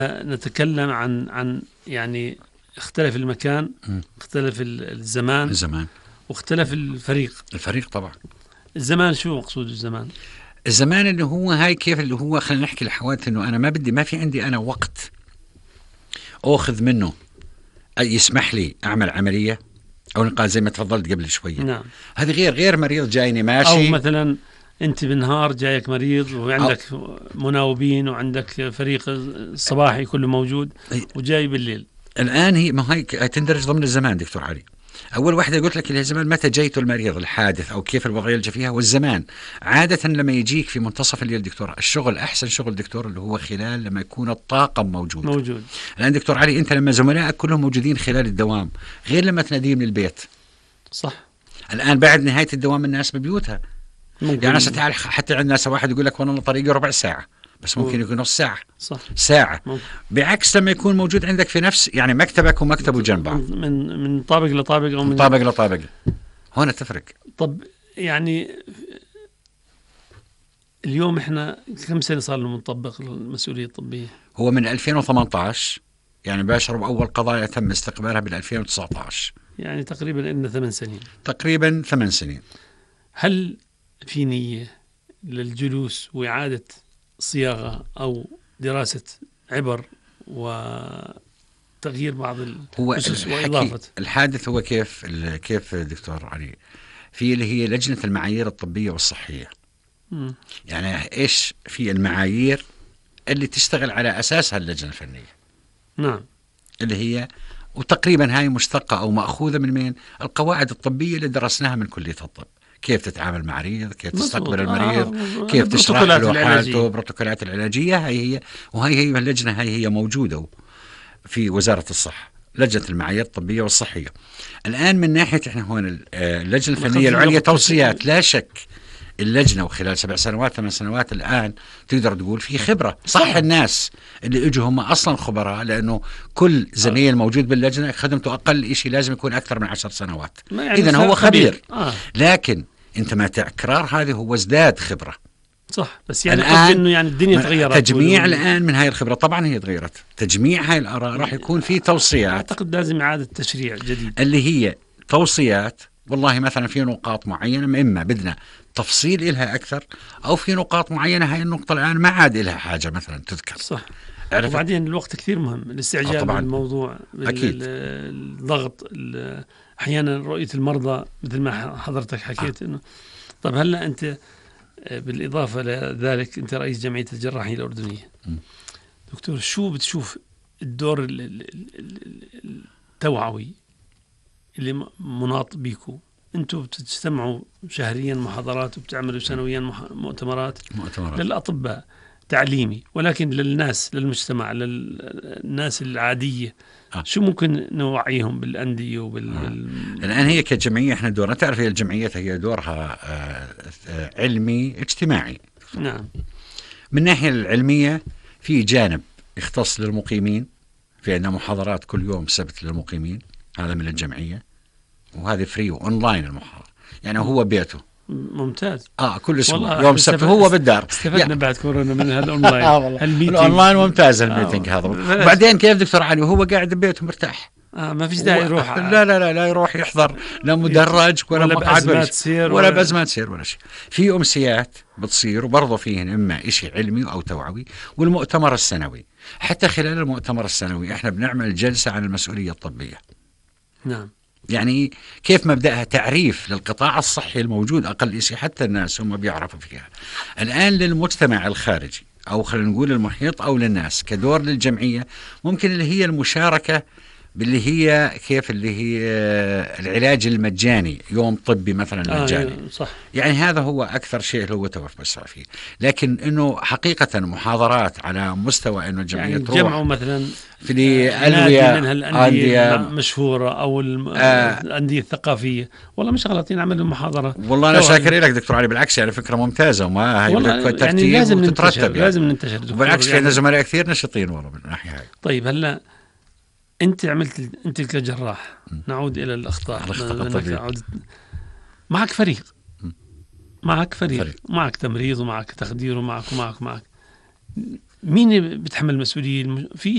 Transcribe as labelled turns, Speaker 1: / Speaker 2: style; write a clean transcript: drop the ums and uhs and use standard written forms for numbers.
Speaker 1: نتكلم عن يعني اختلف المكان، اختلف الزمان واختلف الفريق
Speaker 2: طبعا.
Speaker 1: الزمان شو مقصود الزمان؟
Speaker 2: الزمان اللي هو هاي كيف اللي هو خلينا نحكي الحوادث انه انا ما في عندي انا وقت اخذ منه يسمح لي اعمل عملية او نقال زي ما تفضلت قبل شوية.
Speaker 1: نعم.
Speaker 2: هذه غير مريض جايني ماشي،
Speaker 1: او مثلا انت بالنهار جايك مريض وعندك مناوبين وعندك فريق الصباحي كله موجود وجاي بالليل.
Speaker 2: الان هي ما هي تندرج ضمن الزمان دكتور علي. أول واحدة قلت لك اللي هي زمان متى جيته المريض الحادث أو كيف الوضع يلجأ فيها، والزمان عادة لما يجيك في منتصف الليل دكتور. الشغل أحسن شغل دكتور اللي هو خلال لما يكون الطاقم موجود. الآن دكتور علي أنت لما زملائك كلهم موجودين خلال الدوام غير لما تناديه من البيت.
Speaker 1: صح.
Speaker 2: الآن بعد نهاية الدوام الناس ببيوتها يعني تعال حتى عندنا واحد يقول لك والله طريقي ربع ساعة بس ممكن يكون نص ساعة.
Speaker 1: صح.
Speaker 2: ساعة. بعكس لما يكون موجود عندك في نفس يعني مكتبك ومكتبه جنب بعض
Speaker 1: من طابق لطابق أو
Speaker 2: من طابق لطابق. هنا تفرق.
Speaker 1: طب يعني اليوم احنا كم سنة صار لنا نطبق المسؤولية الطبية؟
Speaker 2: هو من 2018 يعني باشر بأول قضايا تم استقبالها بال 2019
Speaker 1: يعني تقريبا لنا 8 سنين.
Speaker 2: تقريبا 8 سنين.
Speaker 1: هل في نية للجلوس وإعادة صياغة أو دراسة عبر وتغيير بعض الأسس وإضافة
Speaker 2: الحادث؟ هو كيف دكتور علي في اللي هي لجنة المعايير الطبية والصحية. يعني إيش في المعايير اللي تشتغل على أساسها اللجنة الفنية.
Speaker 1: نعم.
Speaker 2: اللي هي وتقريبا هاي مشتقة أو مأخوذة من القواعد الطبية اللي درسناها من كلية الطب. كيف تتعامل مع مريض، كيف تستقبل المريض، كيف تشرح له حالته، بروتوكولات العلاجية. هي اللجنة هي موجودة في وزارة الصحة، لجنة المعايير الطبية والصحية. الآن من ناحية احنا هون اللجنة الفنية العليا توصيات، لا شك اللجنة وخلال 7 سنوات 8 سنوات الآن تقدر تقول في خبرة. صح الناس اللي اجوا هم أصلا خبراء لأنه كل زميل موجود باللجنة خدمته أقل شيء لازم يكون أكثر من 10 سنوات يعني إذن هو خبير. لكن انت ما تكرار هذه هو ازداد خبرة.
Speaker 1: صح. بس يعني قصدي انه يعني الدنيا تغيرت.
Speaker 2: تجميع الآن من هاي الخبرة طبعا هي تغيرت. تجميع هاي الآراء راح يكون في توصيات.
Speaker 1: أعتقد لازم إعادة تشريع جديد
Speaker 2: اللي هي توصيات. والله مثلا في نقاط معينة إما بدنا تفصيل إلها أكثر أو في نقاط معينة هاي النقطة الآن ما عاد إلها حاجة مثلا تذكر.
Speaker 1: صح. وبعدين الوقت كثير مهم، الاستعجال بالموضوع، الضغط، أحيانا رؤية المرضى مثل ما حضرتك حكيت إنه. طب هلا أنت بالإضافة لذلك أنت رئيس جمعية الجراحين الأردنية. دكتور شو بتشوف الدور التوعوي اللي مناط بيكو؟ أنتوا بتجتمعوا شهريا محاضرات وبتعملوا سنويا مؤتمرات للأطباء تعليمي، ولكن للناس، للمجتمع، للناس العادية شو ممكن نوعيهم بالأندية
Speaker 2: الآن هي كجمعية احنا دورنا تعرف هي الجمعية هي دورها علمي اجتماعي.
Speaker 1: نعم.
Speaker 2: من الناحية العلمية في جانب يختص للمقيمين، في عندنا محاضرات كل يوم سبت للمقيمين، هذا من الجمعية وهذه فري اونلاين المحاضرة يعني هو بيته.
Speaker 1: ممتاز.
Speaker 2: كل اسبوع يوم السبت هو بالدار.
Speaker 1: استفدنا بعد كورونا من هالاونلاين.
Speaker 2: الاونلاين ممتاز الميتنج هذا. وبعدين كيف دكتور علي وهو قاعد ببيته مرتاح.
Speaker 1: ما فيش داعي يروح.
Speaker 2: لا يروح يحضر لا مدرج ولا مقعد ولا بأزمات سير ولا شيء. في أمسيات بتصير وبرضه فيهن إما إشي علمي أو توعوي. والمؤتمر السنوي حتى خلال المؤتمر السنوي إحنا بنعمل جلسة عن المسؤولية الطبية.
Speaker 1: نعم.
Speaker 2: يعني كيف مبدأها تعريف للقطاع الصحي الموجود أقل شيء حتى الناس هم بيعرفوا فيها. الآن للمجتمع الخارجي أو خلينا نقول المحيط أو للناس كدور للجمعية ممكن اللي هي المشاركة باللي هي كيف اللي هي العلاج المجاني، يوم طبي مثلا مجاني.
Speaker 1: صح.
Speaker 2: يعني هذا هو أكثر شيء اللي هو توسع فيه. لكن إنه حقيقة محاضرات على مستوى إنه الجمعية
Speaker 1: يعني
Speaker 2: تروح
Speaker 1: جمعوا مثلا
Speaker 2: في الأندية
Speaker 1: منها الأندية مشهورة أو الأندية الثقافية، والله مش غلطين عملوا محاضرة.
Speaker 2: والله أنا شاكر لك دكتور علي، بالعكس يعني فكرة ممتازة وما هي
Speaker 1: يعني لازم ننتشر. لازم ننتشر.
Speaker 2: بالعكس في عندنا زملاء كثير نشطين والله من الناحية هاي.
Speaker 1: طيب هلا أنت كجراح، نعود إلى الأخطاء. معك فريق. معك تمريض ومعك تخدير ومعك مين بتحمل المسؤولية؟ في